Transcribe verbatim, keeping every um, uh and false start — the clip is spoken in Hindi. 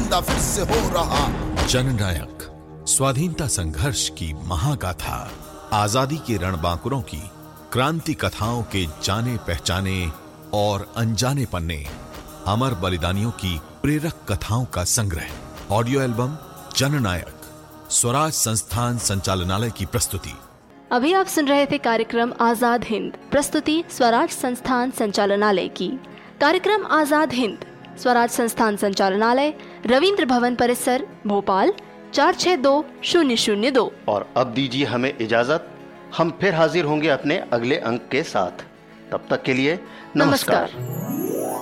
जिंदा फिर से हो रहा। जननायक स्वाधीनता संघर्ष की महागाथा, आजादी के रणबांकुरों की क्रांति कथाओं के जाने पहचाने और अनजाने पन्ने, अमर बलिदानियों की प्रेरक कथाओं का संग्रह। ऑडियो एल्बम जननायक, स्वराज संस्थान संचालनालय की प्रस्तुति। अभी आप सुन रहे थे कार्यक्रम आजाद हिंद, प्रस्तुति स्वराज संस्थान संचालनालय की। कार्यक्रम आजाद हिंद स्वराज संस्थान संचालनालय, रविंद्र भवन परिसर, भोपाल चार छह दो शून्य शून्य दो। और अब दीजिए हमें इजाजत, हम फिर हाजिर होंगे अपने अगले अंक के साथ। तब तक के लिए नमस्कार, नमस्कार।